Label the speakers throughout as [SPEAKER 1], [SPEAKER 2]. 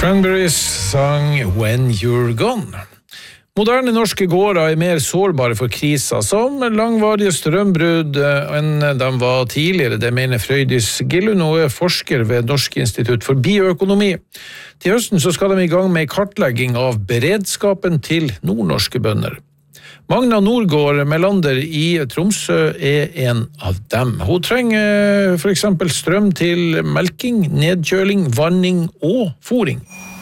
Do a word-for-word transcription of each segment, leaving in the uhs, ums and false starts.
[SPEAKER 1] Cranberries sang When You're Gone. Moderne norske gårder er mer sårbare for kriser som langvarige strømbrudd enn de var tidligere. Det mener Frøydis Gillund og er forsker ved Norsk institutt for bioøkonomi. Til høsten så skal de i gang med kartlegging av beredskapen til nordnorske bønder. Magna Nordgård Melander i Tromsø er en av dem. Hun trenger for eksempel strøm til melking, nedkjøling, vanning og fôring.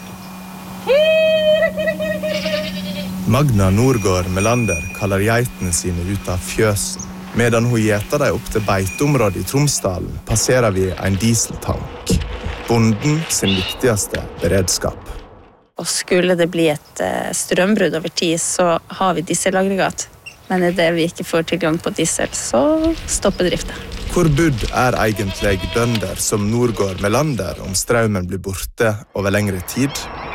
[SPEAKER 2] Magna Nordgård Melander kaller geitene sine ut av fjøsen. Medan hun gjeter dem opp til beiteområdet i Tromsdalen, passerer vi en dieseltank. Bonden sin viktigste beredskap.
[SPEAKER 3] Og skulle det bli et strømbrudd over tid, så har vi dieselaggregat. Men i det vi ikke får tilgang på diesel, så stopper driften.
[SPEAKER 2] Hvor budd er egentlig bønder som Nordgård Melander om strømmen blir borte over lengre tid?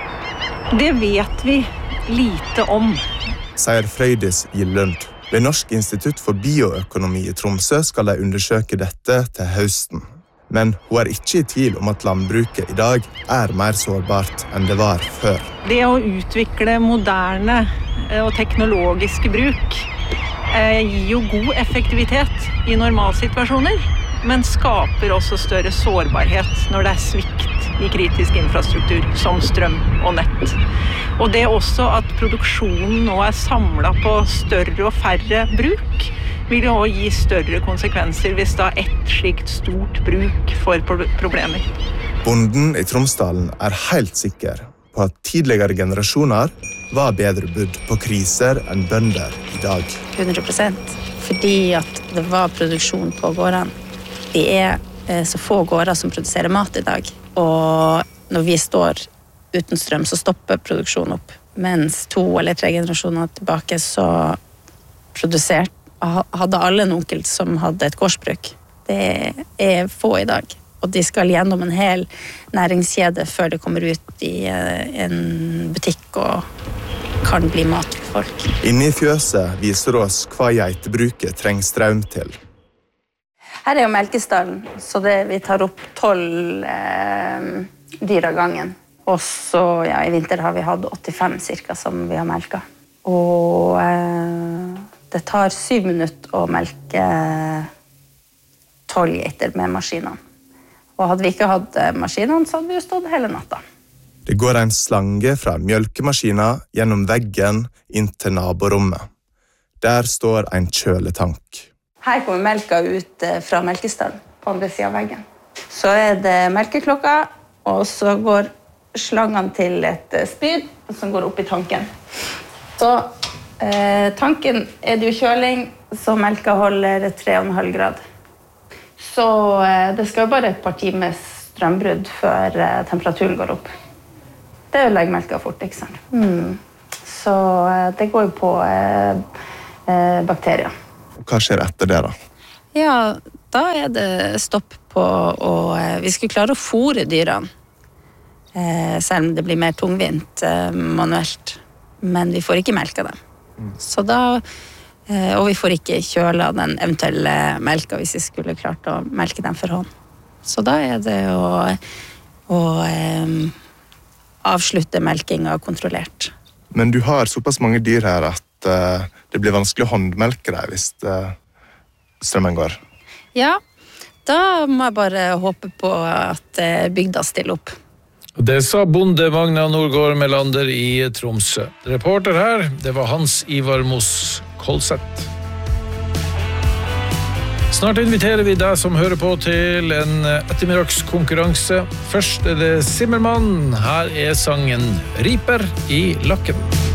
[SPEAKER 4] Det vet vi lite om,
[SPEAKER 2] sier Frøydis Gillund. Ved Norsk institutt for bioøkonomi i Tromsø skal de undersøke dette til høsten. Men hun er ikke i tvil om at landbruket i dag er mer sårbart enn det var før.
[SPEAKER 4] Det å utvikle moderne og teknologiske bruk gir jo god effektivitet i normalsituasjoner, men skaper også større sårbarhet når det er svikt i kritisk infrastruktur som strøm og nett. Og det også at produksjonen nå er samlet på større og færre bruk, vil jo også gi større konsekvenser hvis da ett slikt stort bruk får problemer.
[SPEAKER 2] Bonden i Tromsdalen er helt sikker på at tidligere generasjoner var bedre budd på kriser enn bønder i dag.
[SPEAKER 3] hundre prosent. Fordi at det var produksjon på gårdene. Det er så få gårder som produserer mat i dag. Og når vi står uten strøm, så stopper produksjonen opp. Mens to eller tre generasjoner tilbake så produserte hadde alle en onkel som hadde et gårdsbruk. Det er få i dag, og de skal gjennom en hel næringskjede før det kommer ut i en butikk og kan bli mat for folk.
[SPEAKER 2] Inne i fjøset viser oss hva geitebruket trenger strøm til.
[SPEAKER 3] Her er jo melkestallen, så det, vi tar opp tolv eh, dyr av gangen. Og så, ja, i vinter har vi hatt åttifem cirka som vi har melka. Og eh, det tar syv minutter å melke tolv geiter med maskinene. Og hadde vi ikke hatt maskinene, så hadde vi jo stått hele natta.
[SPEAKER 2] Det går en slange fra mjølkemaskinen gjennom veggen inn til naborommet. Der står en kjøletank.
[SPEAKER 3] Her kommer melka ut fra melkestallen på andre siden av veggen. Så er det melkeklokka, og så går slangene til et spyd som går opp i tanken. Så Eh, tanken er det jo kjøling, så melka holder tre komma fem grad. Så eh, det skal jo bare et par timer strømbrudd før eh, temperaturen går opp. Det legger melka fort, ikke sant? Mm. Så eh, det går jo på eh, eh, bakterier.
[SPEAKER 2] Hva skjer etter det da?
[SPEAKER 3] Ja, da er det stopp på å eh, vi skulle klare å fôre dyrene. Eh, selv om det blir mer tungvint eh, manuelt. Men vi får ikke melka dem. Så da, og vi får ikke kjøle den eventuelle melka hvis vi skulle klart å melke dem for hånd. Så da er det å, å um, avslutte melkinga kontrollert.
[SPEAKER 2] Men du har såpass mange dyr her at uh, det blir vanskelig å håndmelke deg hvis uh, strømmen går.
[SPEAKER 3] Ja, da må jeg bare håpe på at uh, bygda stiller opp.
[SPEAKER 1] Det sa bonde Magna Nordgård Melander i Tromsø. Reporter her, det var Hans Ivar Moss Kolseth. Snart inviterer vi deg som hører på til en ettermiddagskonkurranse. Først er det Zimmermann. Her er sangen Riper i lakken.